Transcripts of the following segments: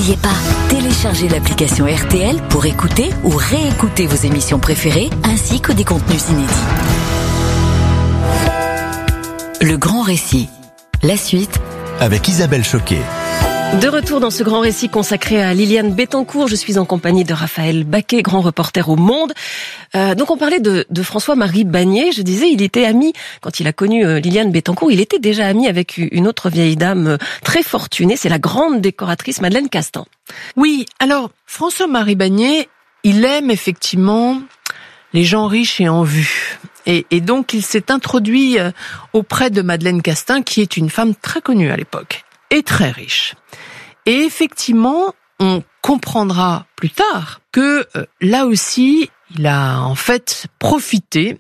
saviez pas? Téléchargez l'application RTL pour écouter ou réécouter vos émissions préférées ainsi que des contenus inédits. Le grand récit. La suite avec Isabelle Choquet. De retour dans ce grand récit consacré à Liliane Bettencourt, je suis en compagnie de Raphaël Baquet, grand reporter au Monde. Donc on parlait de François-Marie Bagné. Je disais, il était ami, quand il a connu Liliane Bettencourt, il était déjà ami avec une autre vieille dame très fortunée, c'est la grande décoratrice Madeleine Castan. Oui, alors François-Marie Bagné, il aime effectivement les gens riches et en vue. Et donc il s'est introduit auprès de Madeleine Castan, qui est une femme très connue à l'époque et très riche. Et effectivement, on comprendra plus tard que là aussi, il a en fait profité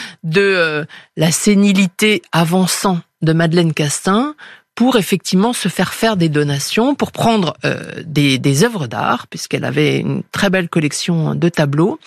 de la sénilité avançant de Madeleine Castan pour effectivement se faire des donations, pour prendre des œuvres d'art, puisqu'elle avait une très belle collection de tableaux,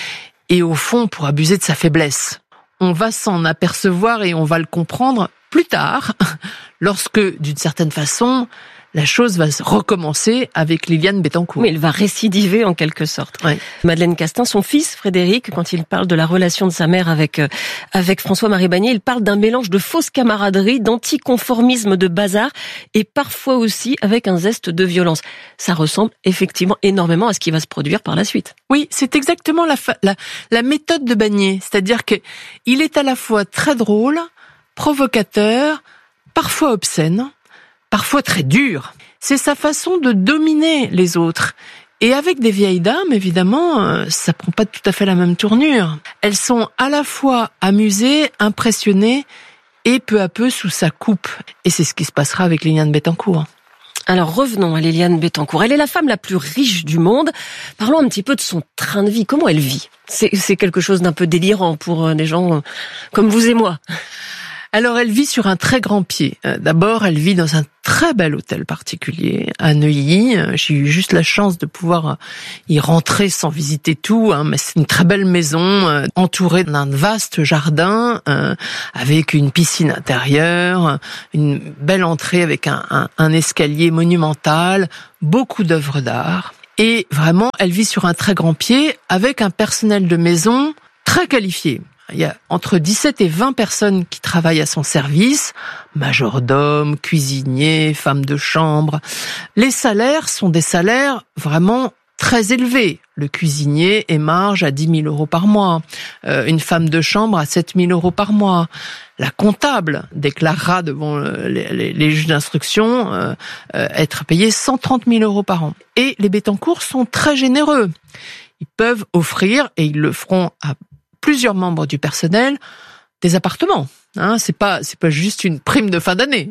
et au fond pour abuser de sa faiblesse. On va s'en apercevoir et on va le comprendre plus tard, lorsque, d'une certaine façon, la chose va recommencer avec Liliane Bettencourt. Mais elle va récidiver en quelque sorte. Ouais. Madeleine Castan, son fils Frédéric, quand il parle de la relation de sa mère avec François-Marie Bagné, il parle d'un mélange de fausse camaraderie, d'anticonformisme de bazar et parfois aussi avec un zeste de violence. Ça ressemble effectivement énormément à ce qui va se produire par la suite. Oui, c'est exactement la méthode de Bagné, c'est-à-dire que il est à la fois très drôle, provocateur, parfois obscène, parfois très dur. C'est sa façon de dominer les autres. Et avec des vieilles dames, évidemment, ça prend pas tout à fait la même tournure. Elles sont à la fois amusées, impressionnées, et peu à peu sous sa coupe. Et c'est ce qui se passera avec Liliane Bettencourt. Alors revenons à Liliane Bettencourt. Elle est la femme la plus riche du monde. Parlons un petit peu de son train de vie. Comment elle vit ? C'est quelque chose d'un peu délirant pour des gens comme vous et moi. Alors, elle vit sur un très grand pied. D'abord, elle vit dans un très bel hôtel particulier à Neuilly. J'ai eu juste la chance de pouvoir y rentrer sans visiter tout, mais c'est une très belle maison entourée d'un vaste jardin avec une piscine intérieure, une belle entrée avec un escalier monumental, beaucoup d'œuvres d'art. Et vraiment, elle vit sur un très grand pied avec un personnel de maison très qualifié. Il y a entre 17 et 20 personnes qui travaillent à son service, majordome, cuisinier, femme de chambre. Les salaires sont des salaires vraiment très élevés. Le cuisinier émarge à 10 000 euros par mois, une femme de chambre à 7 000 euros par mois. La comptable déclarera devant les juges d'instruction être payée 130 000 euros par an. Et les Bettencourt sont très généreux. Ils peuvent offrir, et ils le feront à plusieurs membres du personnel, des appartements. C'est pas juste une prime de fin d'année.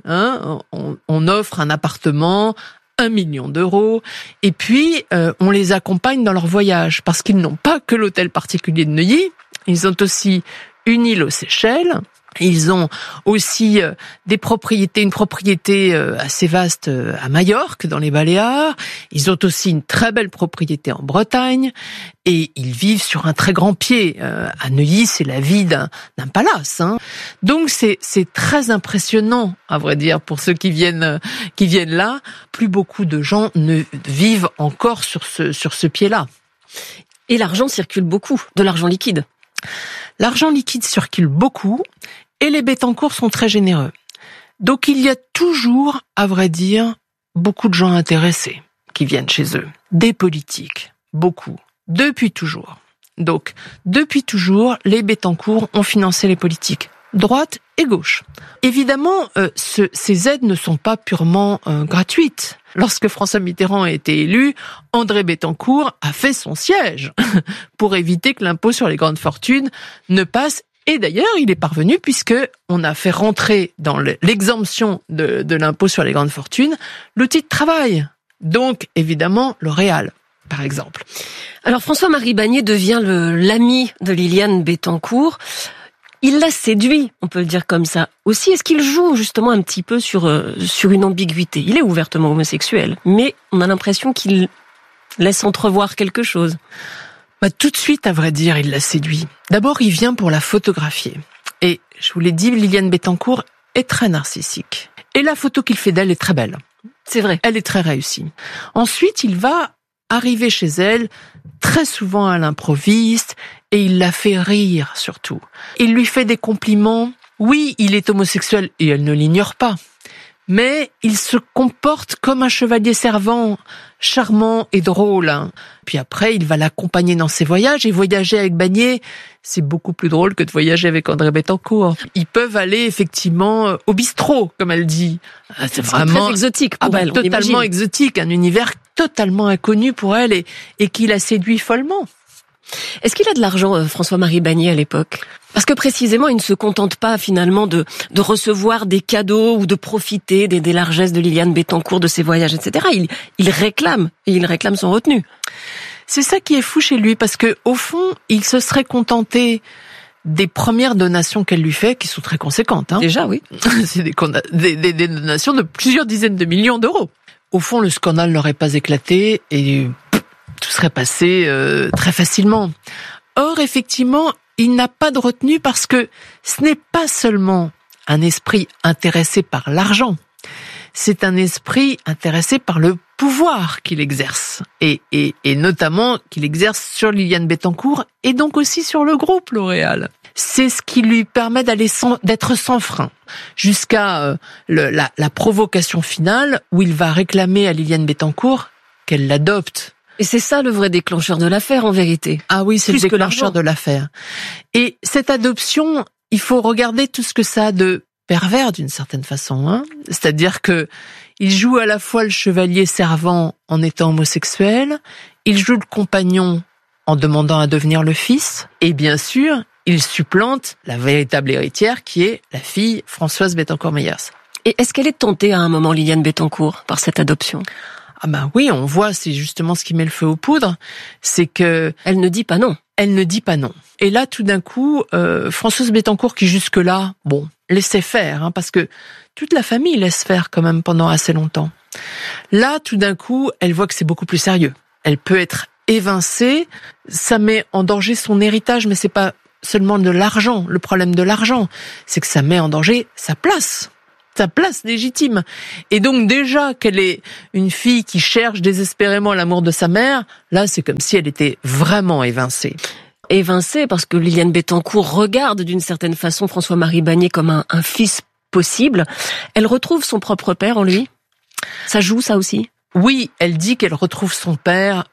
On offre un appartement, 1 million d'euros, et puis on les accompagne dans leur voyage, parce qu'ils n'ont pas que l'hôtel particulier de Neuilly, ils ont aussi une île aux Seychelles. Ils ont aussi une propriété assez vaste à Majorque, dans les Baléares. Ils ont aussi une très belle propriété en Bretagne. Et ils vivent sur un très grand pied. À Neuilly, c'est la vie d'un palace. Donc c'est très impressionnant, à vrai dire, pour ceux qui viennent là. Plus beaucoup de gens ne vivent encore sur ce pied-là. Et l'argent circule beaucoup, de l'argent liquide. L'argent liquide circule beaucoup et les Bettencourt sont très généreux. Donc il y a toujours, à vrai dire, beaucoup de gens intéressés qui viennent chez eux. Des politiques, beaucoup, depuis toujours. Donc, depuis toujours, les Bettencourt ont financé les politiques, droite et gauche. Évidemment, ces aides ne sont pas purement gratuites. Lorsque François Mitterrand a été élu, André Bettencourt a fait son siège pour éviter que l'impôt sur les grandes fortunes ne passe. Et d'ailleurs, il est parvenu, puisque on a fait rentrer dans l'exemption de l'impôt sur les grandes fortunes l'outil de travail. Donc, évidemment, le réal, par exemple. Alors, François-Marie Bagné devient l'ami de Liliane Bettencourt. Il l'a séduit, on peut le dire comme ça. Aussi, est-ce qu'il joue justement un petit peu sur une ambiguïté ? Il est ouvertement homosexuel, mais on a l'impression qu'il laisse entrevoir quelque chose. Tout de suite, à vrai dire, il l'a séduit. D'abord, il vient pour la photographier. Et je vous l'ai dit, Liliane Bettencourt est très narcissique. Et la photo qu'il fait d'elle est très belle. C'est vrai. Elle est très réussie. Ensuite, il va arriver chez elle très souvent à l'improviste et il la fait rire surtout. Il lui fait des compliments. Oui, il est homosexuel et elle ne l'ignore pas. Mais il se comporte comme un chevalier servant, charmant et drôle. Puis après, il va l'accompagner dans ses voyages. Et voyager avec Bagné, c'est beaucoup plus drôle que de voyager avec André Bettencourt. Ils peuvent aller effectivement au bistrot, comme elle dit. C'est vraiment très exotique pour elle. Totalement exotique, un univers totalement inconnu pour elle et qui la séduit follement. Est-ce qu'il a de l'argent, François-Marie Bagné, à l'époque ? Parce que précisément, il ne se contente pas finalement de recevoir des cadeaux ou de profiter des largesses de Liliane Bettencourt, de ses voyages, etc. Il réclame, et il réclame son retenu. C'est ça qui est fou chez lui, parce que au fond, il se serait contenté des premières donations qu'elle lui fait, qui sont très conséquentes. Déjà, oui. C'est des donations de plusieurs dizaines de millions d'euros. Au fond, le scandale n'aurait pas éclaté et tout serait passé très facilement. Or, effectivement, il n'a pas de retenue parce que ce n'est pas seulement un esprit intéressé par l'argent, c'est un esprit intéressé par le pouvoir qu'il exerce, et notamment qu'il exerce sur Liliane Bettencourt et donc aussi sur le groupe L'Oréal. C'est ce qui lui permet d'être sans frein, jusqu'à la provocation finale où il va réclamer à Liliane Bettencourt qu'elle l'adopte. Et c'est ça le vrai déclencheur de l'affaire, en vérité. Ah oui, c'est le déclencheur de l'affaire. Et cette adoption, il faut regarder tout ce que ça a de pervers d'une certaine façon. C'est-à-dire que il joue à la fois le chevalier servant en étant homosexuel, il joue le compagnon en demandant à devenir le fils, et bien sûr, il supplante la véritable héritière qui est la fille Françoise Bettencourt-Meyers. Et est-ce qu'elle est tentée à un moment, Liliane Bettencourt, par cette adoption ? Ah ben oui, on voit, c'est justement ce qui met le feu aux poudres, c'est que... Elle ne dit pas non. Elle ne dit pas non. Et là, tout d'un coup, Françoise Bettencourt, qui jusque-là, laissait faire, parce que toute la famille laisse faire quand même pendant assez longtemps. Là, tout d'un coup, elle voit que c'est beaucoup plus sérieux. Elle peut être évincée, ça met en danger son héritage, mais c'est pas seulement de l'argent, le problème de l'argent, c'est que ça met en danger sa place légitime. Et donc déjà qu'elle est une fille qui cherche désespérément l'amour de sa mère, là c'est comme si elle était vraiment évincée. Évincée parce que Liliane Bettencourt regarde d'une certaine façon François-Marie Bagné comme un fils possible. Elle retrouve son propre père en lui. Ça joue ça aussi ? Oui, elle dit qu'elle retrouve son père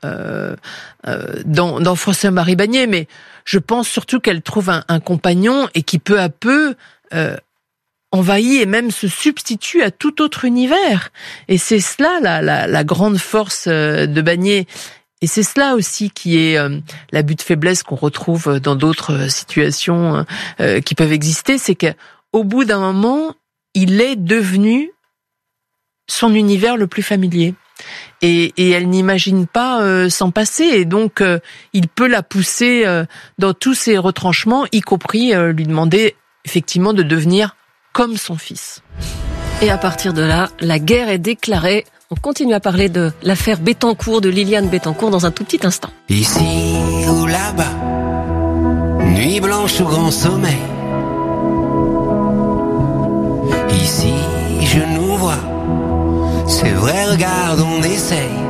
dans François-Marie Bagné, mais je pense surtout qu'elle trouve un compagnon et qui peu à peu envahit et même se substitue à tout autre univers. Et c'est cela la grande force de Bagné. Et c'est cela aussi qui est l'abus de faiblesse qu'on retrouve dans d'autres situations qui peuvent exister, c'est qu'au bout d'un moment, il est devenu son univers le plus familier. Et elle n'imagine pas s'en passer, et donc il peut la pousser dans tous ses retranchements, y compris lui demander effectivement de devenir comme son fils. Et à partir de là, la guerre est déclarée. On continue à parler de l'affaire Bettencourt, de Liliane Bettencourt, dans un tout petit instant. Ici ou là-bas, nuit blanche ou grand sommeil. Ici, je nous vois, c'est vrai, regarde, on essaye.